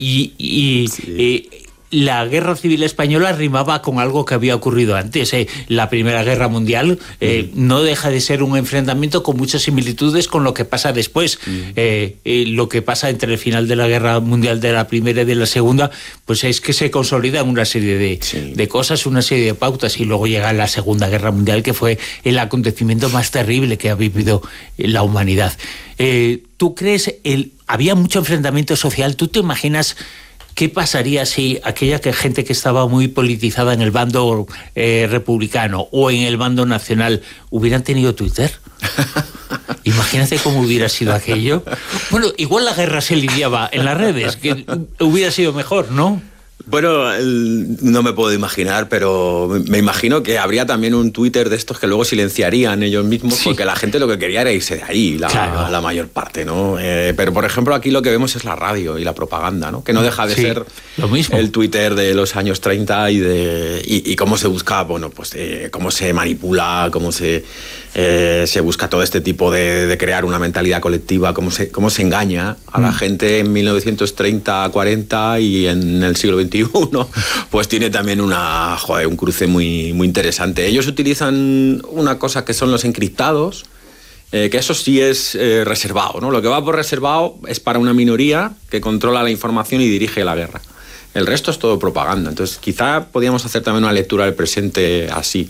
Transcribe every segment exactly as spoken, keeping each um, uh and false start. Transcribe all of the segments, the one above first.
Y, y sí. eh, la Guerra Civil Española rimaba con algo que había ocurrido antes. Eh, la Primera Guerra Mundial eh, mm. no deja de ser un enfrentamiento con muchas similitudes con lo que pasa después. Mm. Eh, eh, lo que pasa entre el final de la Guerra Mundial de la Primera y de la Segunda, pues es que se consolidan una serie de, sí. de cosas, una serie de pautas, y luego llega la Segunda Guerra Mundial, que fue el acontecimiento más terrible que ha vivido la humanidad. Eh, ¿Tú crees? El, había mucho enfrentamiento social. ¿Tú te imaginas qué pasaría si aquella que gente que estaba muy politizada en el bando eh, republicano o en el bando nacional hubieran tenido Twitter? Imagínate cómo hubiera sido aquello. Bueno, igual la guerra se lidiaba en las redes, que hubiera sido mejor, ¿no? Bueno, no me puedo imaginar, pero me imagino que habría también un Twitter de estos que luego silenciarían ellos mismos, sí. porque la gente lo que quería era irse de ahí, la, claro. la mayor parte, ¿no? Eh, pero, por ejemplo, aquí lo que vemos es la radio y la propaganda, ¿no? Que no deja de sí, ser lo mismo. El Twitter de los años treinta y, de, y, y cómo se busca, bueno, pues eh, cómo se manipula, cómo se, eh, se busca todo este tipo de, de crear una mentalidad colectiva, cómo se, cómo se engaña a la mm. gente en mil novecientos treinta, cuarenta y en el siglo veintiuno. Uno, pues tiene también una, joder, un cruce muy, muy interesante. Ellos utilizan una cosa que son los encriptados, eh, que eso sí es eh, reservado, ¿no? Lo que va por reservado es para una minoría que controla la información y dirige la guerra. El resto es todo propaganda. Entonces, quizá podríamos hacer también una lectura del presente así.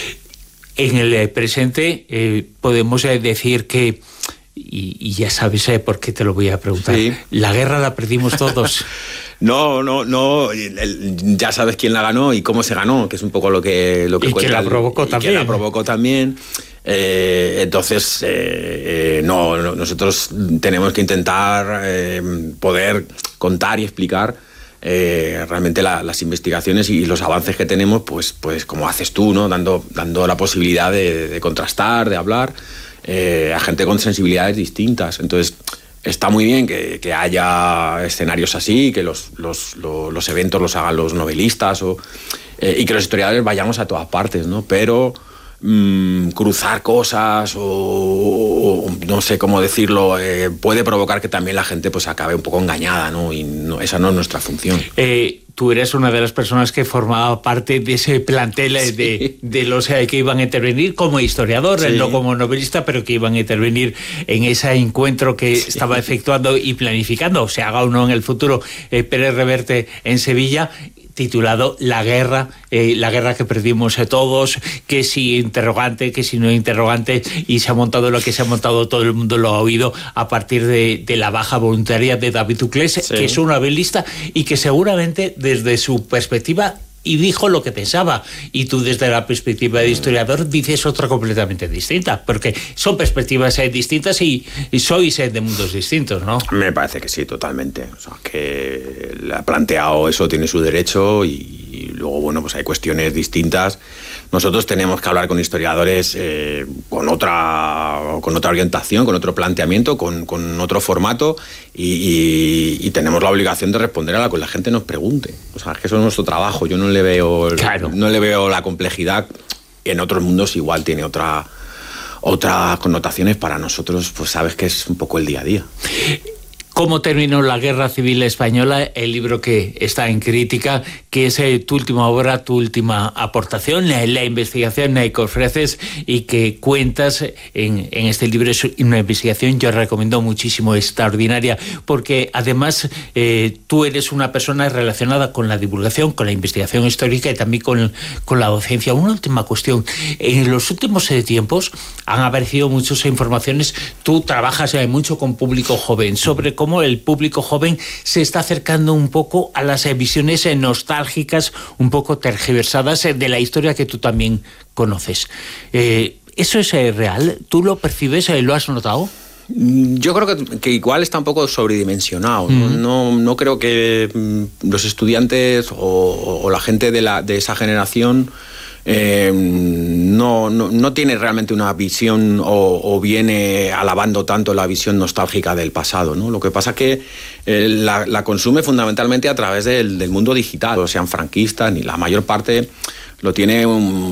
En el presente eh, podemos decir que, y, y ya sabes eh, por qué te lo voy a preguntar, sí. la guerra la perdimos todos. No, no, no. El, ya sabes quién la ganó y cómo se ganó, que es un poco lo que lo que y que la provocó el, también. Y que la provocó también. Eh, entonces, eh, eh, no, no, nosotros tenemos que intentar eh, poder contar y explicar eh, realmente la, las investigaciones y los avances que tenemos, pues, pues como haces tú, ¿no? Dando, dando la posibilidad de, de contrastar, de hablar eh, a gente con sensibilidades distintas. Entonces, está muy bien que, que haya escenarios así, que los, los, los, los eventos los hagan los novelistas o, eh, y que los historiadores vayamos a todas partes, ¿no? Pero mmm, cruzar cosas o, o no sé cómo decirlo, eh, puede provocar que también la gente pues acabe un poco engañada, ¿no? Y no, esa no es nuestra función. Eh... Tú eres una de las personas que formaba parte de ese plantel sí. de, de los eh, que iban a intervenir como historiador, sí. no como novelista, pero que iban a intervenir en ese encuentro que sí. estaba efectuando y planificando, o se haga o no en el futuro, eh, Pérez Reverte en Sevilla, titulado La guerra, eh, la guerra que perdimos a todos, que si interrogante, que si no interrogante, y se ha montado lo que se ha montado, todo el mundo lo ha oído a partir de, de la baja voluntaria de David Duclés, sí. que es un novelista y que seguramente desde su perspectiva y dijo lo que pensaba, y tú desde la perspectiva de historiador dices otra completamente distinta, porque son perspectivas eh, distintas y, y sois eh, de mundos distintos, ¿no? Me parece que sí, totalmente. O sea, que le ha planteado eso, tiene su derecho, y, y luego, bueno, pues hay cuestiones distintas. Nosotros tenemos que hablar con historiadores eh, con otra con otra orientación, con otro planteamiento, con, con otro formato, y, y, y tenemos la obligación de responder a lo que la gente nos pregunte. O sea, es que eso es nuestro trabajo. Yo no le veo, claro. no le veo la complejidad. En otros mundos igual tiene otra otras connotaciones. Para nosotros, pues sabes que es un poco el día a día. ¿Cómo terminó la Guerra Civil Española? El libro que está en crítica, que es eh, tu última obra, tu última aportación, eh, la investigación eh, que ofreces y que cuentas en, en este libro. Es una investigación, yo recomiendo muchísimo, extraordinaria, porque además eh, tú eres una persona relacionada con la divulgación, con la investigación histórica y también con, con la docencia. Una última cuestión. En los últimos eh, tiempos han aparecido muchas informaciones. Tú trabajas eh, mucho con público joven, sobre cómo el público joven se está acercando un poco a las eh, visiones eh, nostálgicas, un poco tergiversadas eh, de la historia que tú también conoces. Eh, ¿Eso es eh, real? ¿Tú lo percibes? Eh, ¿Lo has notado? Yo creo que, que igual está un poco sobredimensionado. Mm. ¿no? No, no creo que mm, los estudiantes o, o la gente de, la, de esa generación Eh, no, no, no tiene realmente una visión o, o viene alabando tanto la visión nostálgica del pasado, ¿no? Lo que pasa es que eh, la, la consume fundamentalmente a través del, del mundo digital, o sean franquistas, ni la mayor parte lo tiene un,